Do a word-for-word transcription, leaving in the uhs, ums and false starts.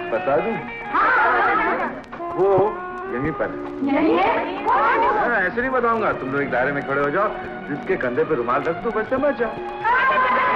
बता दूं? वो यहीं पर यहीं है? ऐसे नहीं बताऊंगा, तुम लोग एक दायरे में खड़े हो जाओ, जिसके कंधे पे रुमाल रख दो बस समझ जाओ।